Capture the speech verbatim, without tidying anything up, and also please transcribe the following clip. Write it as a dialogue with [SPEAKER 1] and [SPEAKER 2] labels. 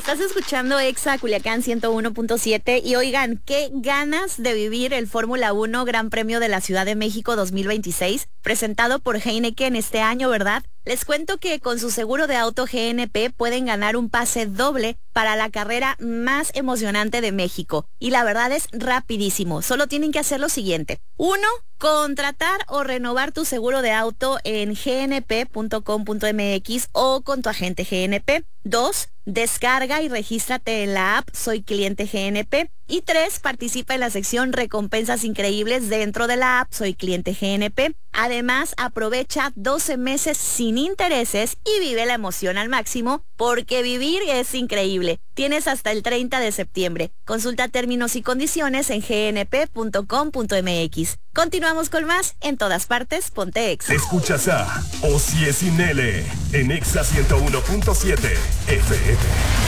[SPEAKER 1] Estás escuchando Exa Culiacán ciento uno punto siete y oigan, qué ganas de vivir el Fórmula uno Gran Premio de la Ciudad de México dos mil veintiséis, presentado por Heineken este año, ¿verdad? Les cuento que con su seguro de auto G N P pueden ganar un pase doble para la carrera más emocionante de México. Y la verdad es rapidísimo. Solo tienen que hacer lo siguiente. Uno, contratar o renovar tu seguro de auto en g n p punto com punto m x o con tu agente G N P. Dos, descarga y regístrate en la app Soy Cliente G N P. Y tres, participa en la sección Recompensas Increíbles dentro de la app Soy Cliente G N P. Además, aprovecha doce meses sin intereses y vive la emoción al máximo, porque vivir es increíble. Tienes hasta el treinta de septiembre. Consulta términos y condiciones en g n p punto com punto m x. Continuamos con más en todas partes, ponte Exa.
[SPEAKER 2] Escuchas a Osie Sin L en Exa ciento uno punto siete F M.